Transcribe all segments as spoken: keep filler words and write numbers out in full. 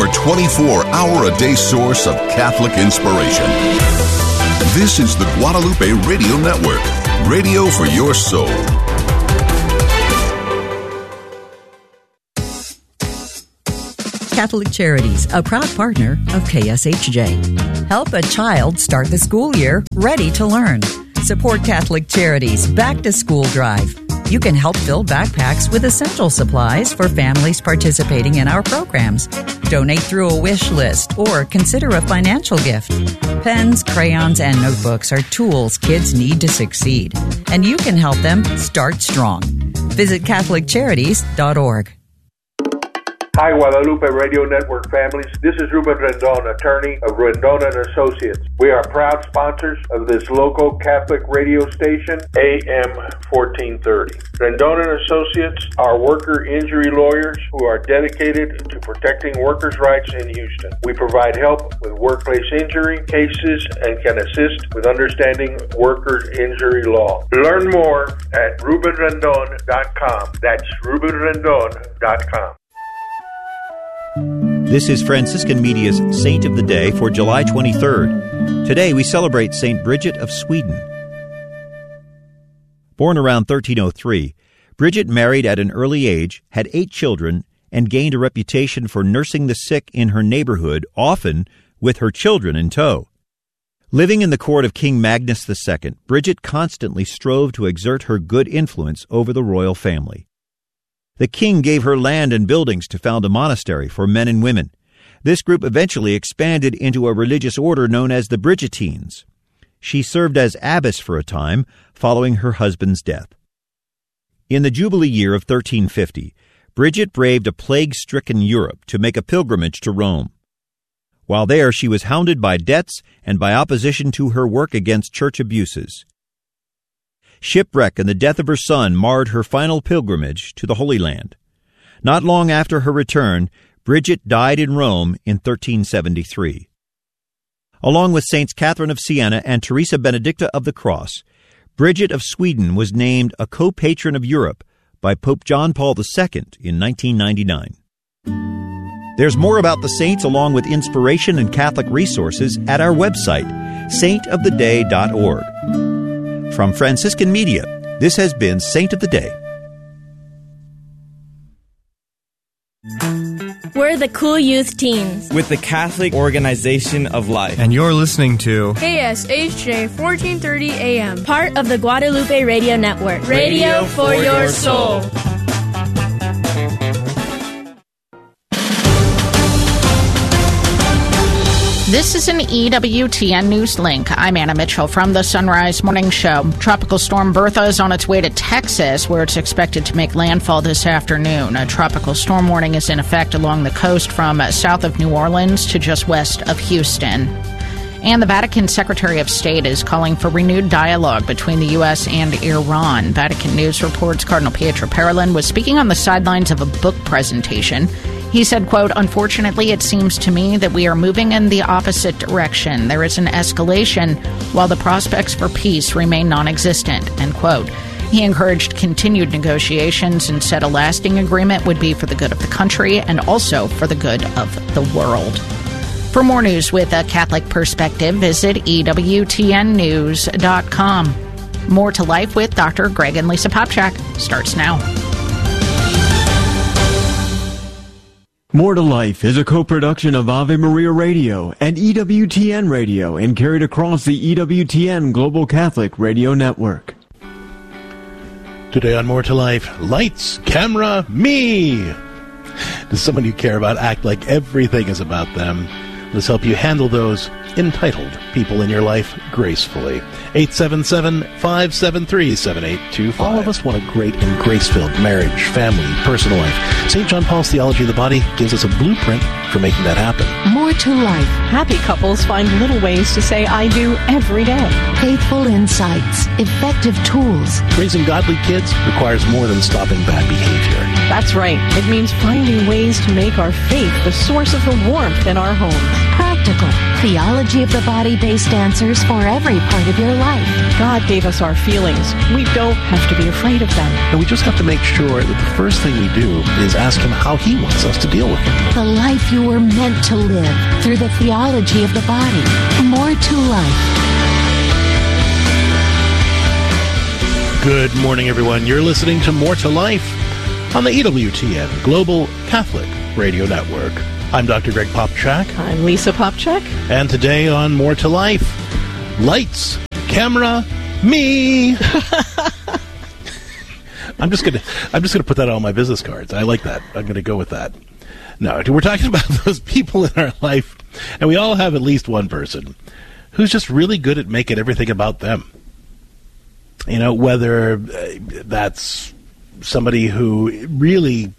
your twenty-four hour a day source of Catholic inspiration. This is the Guadalupe Radio Network, radio for your soul. Catholic Charities, a proud partner of K S H J. Help a child start the school year ready to learn. Support Catholic Charities Back to School Drive. You can help fill backpacks with essential supplies for families participating in our programs. Donate through a wish list or consider a financial gift. Pens, crayons, and notebooks are tools kids need to succeed, and you can help them start strong. Visit Catholic Charities dot org. Hi, Guadalupe Radio Network families. This is Ruben Rendon, attorney of Rendon and Associates. We are proud sponsors of this local Catholic radio station, A M fourteen thirty. Rendon and Associates are worker injury lawyers who are dedicated to protecting workers' rights in Houston. We provide help with workplace injury cases and can assist with understanding workers' injury law. Learn more at ruben rendon dot com. That's ruben rendon dot com. This is Franciscan Media's Saint of the Day for July twenty-third. Today we celebrate Saint Bridget of Sweden. Born around thirteen oh three, Bridget married at an early age, had eight children, and gained a reputation for nursing the sick in her neighborhood, often with her children in tow. Living in the court of King Magnus the Second, Bridget constantly strove to exert her good influence over the royal family. The king gave her land and buildings to found a monastery for men and women. This group eventually expanded into a religious order known as the Bridgetines. She served as abbess for a time, following her husband's death. In the Jubilee year of thirteen fifty, Bridget braved a plague-stricken Europe to make a pilgrimage to Rome. While there, she was hounded by debts and by opposition to her work against church abuses. Shipwreck and the death of her son marred her final pilgrimage to the Holy Land. Not long after her return, Bridget died in Rome in thirteen seventy-three. Along with Saints Catherine of Siena and Teresa Benedicta of the Cross, Bridget of Sweden was named a co-patron of Europe by Pope John Paul the Second in nineteen ninety-nine. There's more about the saints along with inspiration and Catholic resources at our website, saint of the day dot org. From Franciscan Media, this has been Saint of the Day. We're the Cool Youth Teens with the Catholic Organization of Life. And you're listening to K S H J fourteen thirty A M, part of the Guadalupe Radio Network. Radio, Radio for, for your soul. This is an E W T N News Link. I'm Anna Mitchell from the Sunrise Morning Show. Tropical Storm Bertha is on its way to Texas, where it's expected to make landfall this afternoon. A tropical storm warning is in effect along the coast from south of New Orleans to just west of Houston. And the Vatican Secretary of State is calling for renewed dialogue between the U S and Iran. Vatican News reports Cardinal Pietro Parolin was speaking on the sidelines of a book presentation. He said, quote, "Unfortunately, it seems to me that we are moving in the opposite direction. There is an escalation while the prospects for peace remain non-existent," end quote. He encouraged continued negotiations and said a lasting agreement would be for the good of the country and also for the good of the world. For more news with a Catholic perspective, visit E W T N news dot com. More to Life with Doctor Greg and Lisa Popchak starts now. More to Life is a co-production of Ave Maria Radio and E W T N Radio and carried across the E W T N Global Catholic Radio Network. Today on More to Life, lights, camera, me. Does someone you care about act like everything is about them? Let's help you handle those entitled people in your life gracefully. eight seven seven, five seven three, seven eight two five. All of us want a great and grace-filled marriage, family, personal life. Saint John Paul's Theology of the Body gives us a blueprint for making that happen. More to Life. Happy couples find little ways to say I do every day. Faithful insights. Effective tools. Raising godly kids requires more than stopping bad behavior. That's right. It means finding ways to make our faith the source of the warmth in our homes. Practical, Theology of the Body-based answers for every part of your life. God gave us our feelings. We don't have to be afraid of them. And we just have to make sure that the first thing we do is ask him how he wants us to deal with them. The life you were meant to live through the theology of the body. More to life. Good morning, everyone. You're listening to More to Life on the E W T N Global Catholic Radio Network. I'm Doctor Greg Popchak. I'm Lisa Popchak. And today on More to Life, lights, camera, me. I'm just gonna I'm just gonna put that on my business cards. I like that. I'm gonna go with that. No, we're talking about those people in our life, and we all have at least one person who's just really good at making everything about them. You know, whether uh, that's somebody who really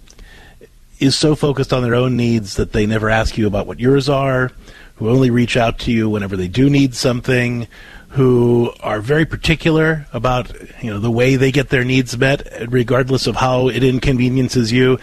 is so focused on their own needs that they never ask you about what yours are, who only reach out to you whenever they do need something, who are very particular about, you know, the way they get their needs met, regardless of how it inconveniences you.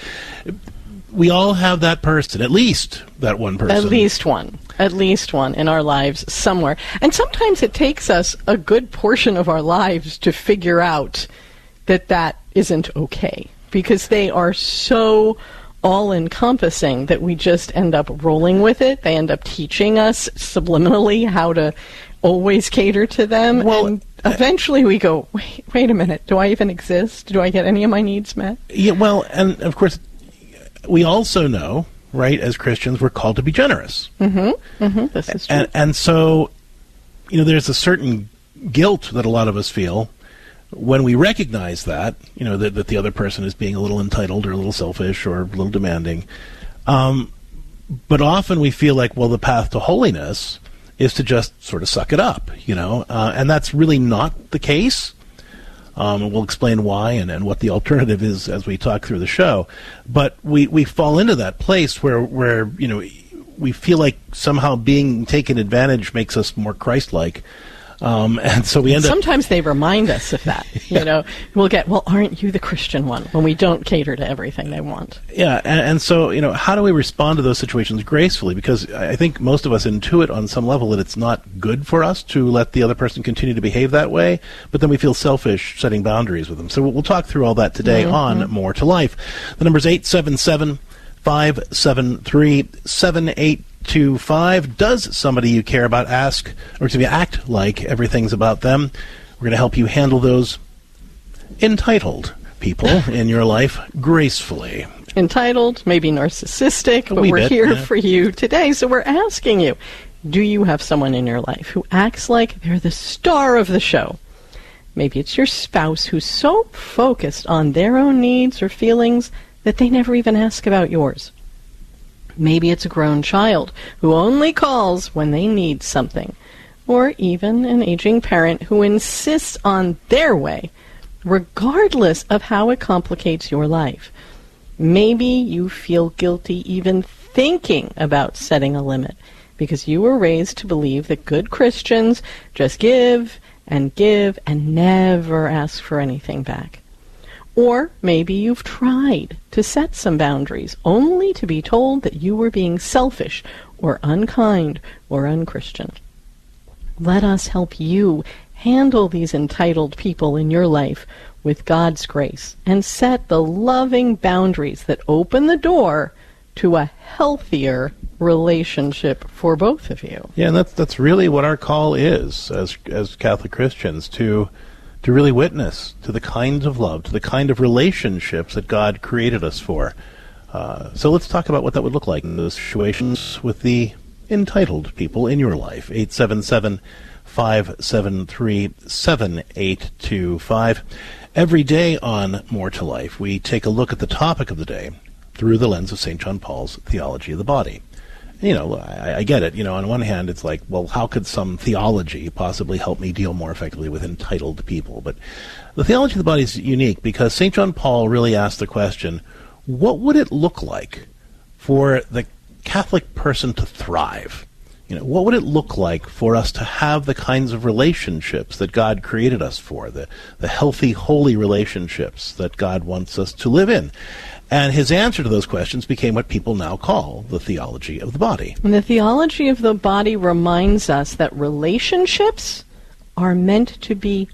We all have that person, at least that one person. At least one. At least one in our lives somewhere. And sometimes it takes us a good portion of our lives to figure out that that isn't okay, because they are so all-encompassing that we just end up rolling with it. They end up teaching us subliminally how to always cater to them. Well, and eventually we go, wait, wait a minute, do I even exist? Do I get any of my needs met? Yeah, well, and of course, we also know, right, as Christians, we're called to be generous. Mm-hmm. Mm-hmm. This is true. And, and so, you know, there's a certain guilt that a lot of us feel when we recognize that, you know, that, that the other person is being a little entitled or a little selfish or a little demanding. Um, but often we feel like, well, the path to holiness is to just sort of suck it up, you know, uh, and that's really not the case. Um, and we'll explain why and, and what the alternative is as we talk through the show. But we, we fall into that place where, where, you know, we feel like somehow being taken advantage makes us more Christ-like. Um, and so we end Sometimes up... Sometimes they remind us of that. yeah. You know, we'll get, well, aren't you the Christian one? When we don't cater to everything they want. Yeah, and, and so, you know, how do we respond to those situations gracefully? Because I think most of us intuit on some level that it's not good for us to let the other person continue to behave that way, but then we feel selfish setting boundaries with them. So we'll, we'll talk through all that today mm-hmm. on More to Life. The number's eight seven seven, five seven three, seven eight two five. Does somebody you care about ask, or to be act like everything's about them? We're going to help you handle those entitled people in your life gracefully. Entitled, maybe narcissistic, but we're bit, here yeah. for you today. So we're asking you, do you have someone in your life who acts like they're the star of the show? Maybe it's your spouse who's so focused on their own needs or feelings that they never even ask about yours. Maybe it's a grown child who only calls when they need something. Or even an aging parent who insists on their way, regardless of how it complicates your life. Maybe you feel guilty even thinking about setting a limit, because you were raised to believe that good Christians just give and give and never ask for anything back. Or maybe you've tried to set some boundaries, only to be told that you were being selfish or unkind or unchristian. Let us help you handle these entitled people in your life with God's grace and set the loving boundaries that open the door to a healthier relationship for both of you. Yeah, and that's that's really what our call is as as Catholic Christians, to to really witness to the kinds of love, to the kind of relationships that God created us for. Uh, so let's talk about what that would look like in those situations with the entitled people in your life. eight seven seven, five seven three, seven eight two five. Every day on More to Life, we take a look at the topic of the day through the lens of Saint John Paul's theology of the body. You know, I, I get it. You know, on one hand, it's like, well, how could some theology possibly help me deal more effectively with entitled people? But the theology of the body is unique because Saint John Paul really asked the question, what would it look like for the Catholic person to thrive? You know, what would it look like for us to have the kinds of relationships that God created us for, the, the healthy, holy relationships that God wants us to live in? And his answer to those questions became what people now call the theology of the body. And the theology of the body reminds us that relationships are meant to be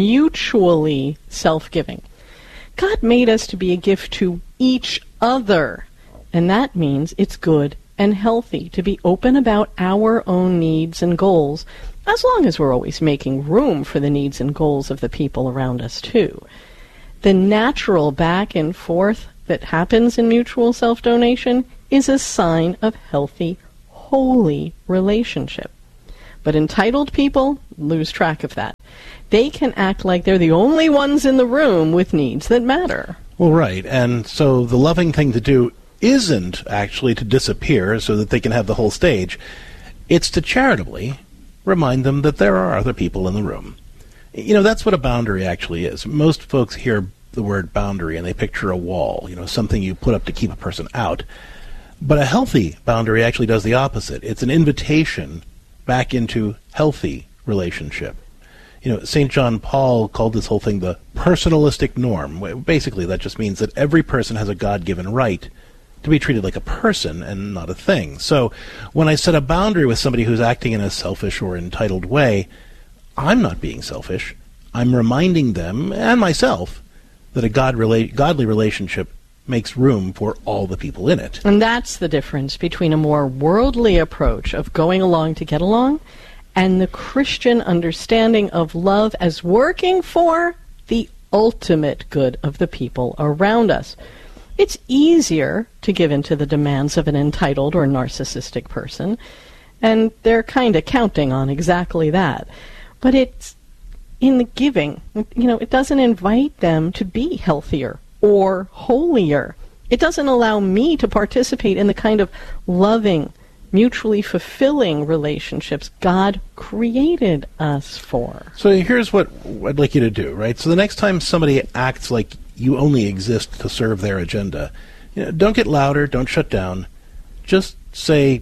mutually self-giving. God made us to be a gift to each other, and that means it's good and healthy to be open about our own needs and goals, as long as we're always making room for the needs and goals of the people around us, too. The natural back and forth that happens in mutual self-donation is a sign of healthy, holy relationship. But entitled people lose track of that. They can act like they're the only ones in the room with needs that matter. Well, right. And so the loving thing to do isn't actually to disappear so that they can have the whole stage. It's to charitably remind them that there are other people in the room. You know, that's what a boundary actually is. Most folks hear the word boundary and they picture a wall, you know, something you put up to keep a person out. But a healthy boundary actually does the opposite. It's an invitation back into healthy relationship. You know, Saint John Paul called this whole thing the personalistic norm. Basically, that just means that every person has a God-given right to be treated like a person and not a thing. So when I set a boundary with somebody who's acting in a selfish or entitled way, I'm not being selfish. I'm reminding them and myself that a God rela- godly relationship makes room for all the people in it. And that's the difference between a more worldly approach of going along to get along and the Christian understanding of love as working for the ultimate good of the people around us. It's easier to give in to the demands of an entitled or narcissistic person, and they're kind of counting on exactly that. But it's in the giving, you know, it doesn't invite them to be healthier or holier. It doesn't allow me to participate in the kind of loving, mutually fulfilling relationships God created us for. So here's what I'd like you to do, right? So the next time somebody acts like you only exist to serve their agenda, you know, don't get louder, don't shut down. Just say,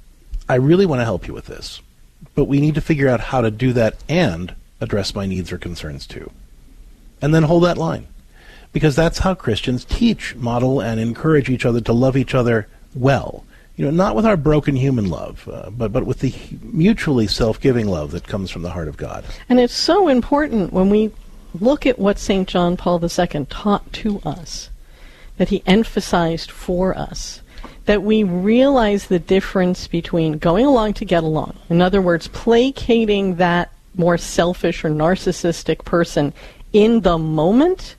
I really want to help you with this, but we need to figure out how to do that and address my needs or concerns too. And then hold that line. Because that's how Christians teach, model, and encourage each other to love each other well. You know, not with our broken human love, uh, but, but with the mutually self-giving love that comes from the heart of God. And it's so important when we look at what Saint John Paul the Second taught to us, that he emphasized for us, that we realize the difference between going along to get along. In other words, placating that more selfish or narcissistic person in the moment,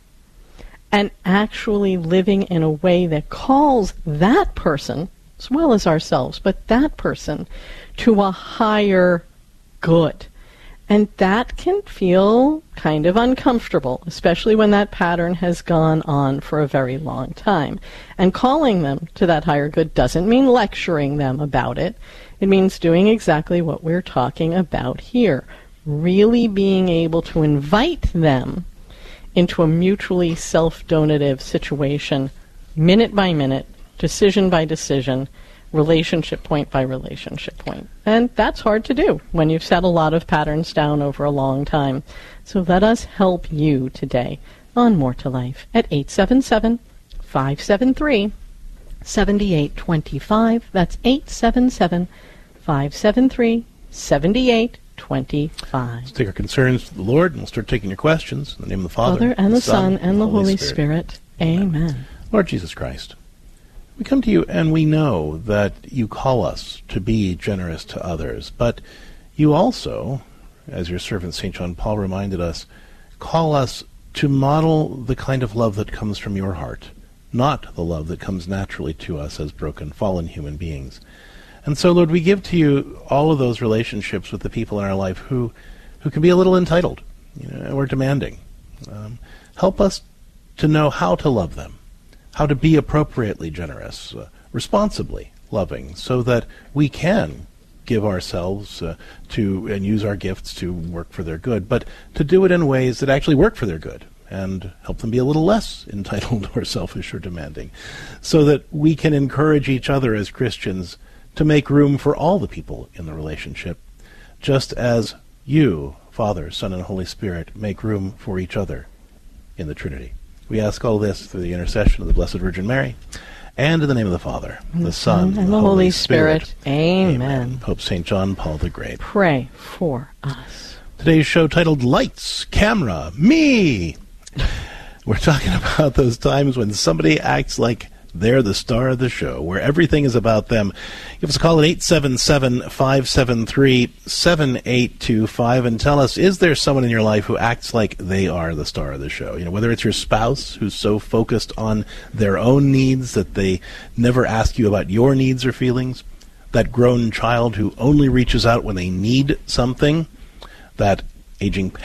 and actually living in a way that calls that person, as well as ourselves, but that person, to a higher good. And that can feel kind of uncomfortable, especially when that pattern has gone on for a very long time. And calling them to that higher good doesn't mean lecturing them about it. It means doing exactly what we're talking about here. Really being able to invite them into a mutually self-donative situation, minute by minute, decision by decision, relationship point by relationship point. And that's hard to do when you've set a lot of patterns down over a long time. So let us help you today on More to Life at eight seven seven, five seven three, seven eight two five. That's eight seven seven, five seven three, seven eight two five. Let's take our concerns to the Lord, and we'll start taking your questions. In the name of the Father, Father and the Son, and, and the Holy Spirit. Spirit. Amen. Lord Jesus Christ, we come to you and we know that you call us to be generous to others, but you also, as your servant Saint John Paul reminded us, call us to model the kind of love that comes from your heart, not the love that comes naturally to us as broken, fallen human beings. And so, Lord, we give to you all of those relationships with the people in our life who, who can be a little entitled, you know, or demanding. Um, help us to know how to love them, how to be appropriately generous, uh, responsibly loving, so that we can give ourselves uh, to and use our gifts to work for their good, but to do it in ways that actually work for their good and help them be a little less entitled or selfish or demanding, so that we can encourage each other as Christians to make room for all the people in the relationship, just as you, Father, Son, and Holy Spirit, make room for each other in the Trinity. We ask all this through the intercession of the Blessed Virgin Mary, and in the name of the Father, and the Son, and the Holy Spirit. Spirit. Amen. Amen. Pope Saint John Paul the Great. Pray for us. Today's show titled Lights, Camera, Me. We're talking about those times when somebody acts like they're the star of the show, where everything is about them. Give us a call at eight seven seven, five seven three, seven eight two five and tell us, is there someone in your life who acts like they are the star of the show? You know, whether it's your spouse who's so focused on their own needs that they never ask you about your needs or feelings, that grown child who only reaches out when they need something, that aging